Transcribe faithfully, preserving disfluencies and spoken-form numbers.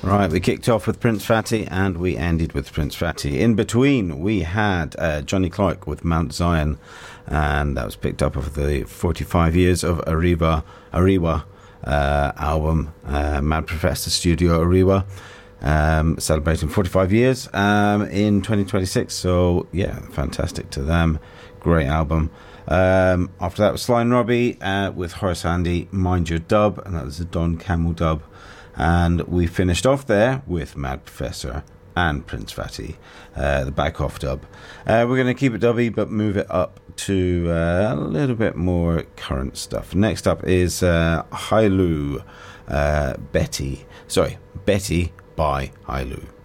Right, we kicked off with Prince Fatty and we ended with Prince Fatty. In between, we had uh, Johnny Clark with Mount Zion, and that was picked up of the forty-five years of Ariwa, Ariwa uh, album, uh, Mad Professor Studio Ariwa, um, celebrating forty-five years um, in twenty twenty-six. So, yeah, fantastic to them. Great album. Um, after that was Sly and Robbie uh, with Horace Andy, Mind Your Dub, and that was a Don Camel dub. And we finished off there with Mad Professor and Prince Fatty, uh, the back off dub. Uh, we're going to keep it dubby, but move it up to uh, a little bit more current stuff. Next up is uh, Hailu, uh, Betty. Sorry, Betty by Hailu.